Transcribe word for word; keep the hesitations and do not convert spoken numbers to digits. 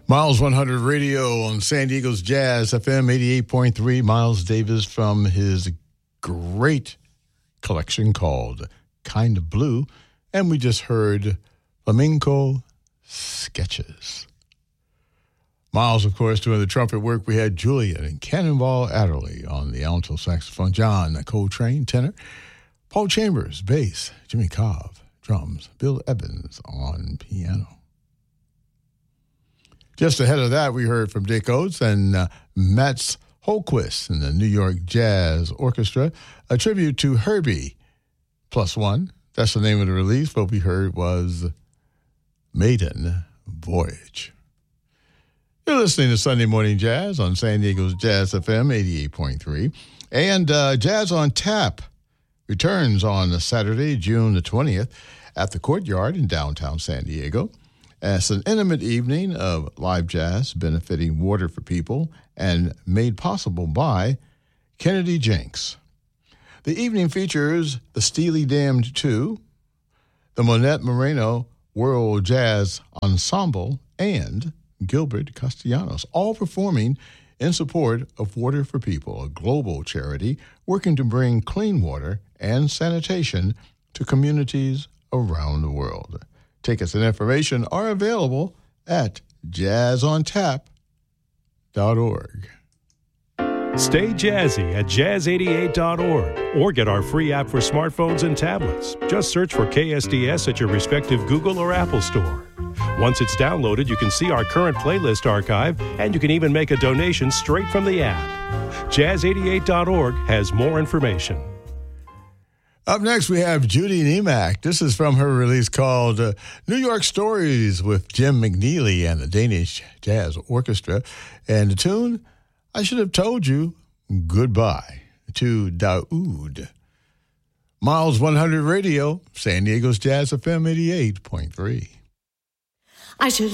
Miles one hundred Radio on San Diego's Jazz F M eighty-eight point three. Miles Davis from his great collection called Kind of Blue. And we just heard Flamenco Sketches. Miles, of course, doing the trumpet work. We had Julian and Cannonball Adderley on the alto saxophone, John Coltrane, tenor, Paul Chambers, bass, Jimmy Cobb, drums, Bill Evans on piano. Just ahead of that, we heard from Dick Oates and uh, Mats Holquist in the New York Jazz Orchestra, a tribute to Herbie Plus One. That's the name of the release. What we heard was Maiden Voyage. You're listening to Sunday Morning Jazz on San Diego's Jazz F M eighty-eight point three. And uh, Jazz on Tap returns on Saturday, June the twentieth at the Courtyard in downtown San Diego. It's an intimate evening of live jazz benefiting Water for People and made possible by Kennedy Jenks. The evening features the Steely Damned two, the Monette Moreno World Jazz Ensemble, and Gilbert Castellanos, all performing in support of Water for People, a global charity working to bring clean water and sanitation to communities around the world. Tickets and information are available at jazz on tap dot org. Stay jazzy at jazz eighty-eight dot org or get our free app for smartphones and tablets. Just search for K S D S at your respective Google or Apple store. Once it's downloaded, you can see our current playlist archive, and you can even make a donation straight from the app. jazz eighty-eight dot org has more information. Up next, we have Judy Niemak. This is from her release called uh, New York Stories with Jim McNeely and the Danish Jazz Orchestra. And the tune, I Should Have Told You Goodbye to Daoud. Miles one hundred Radio, San Diego's Jazz F M eighty-eight point three. I should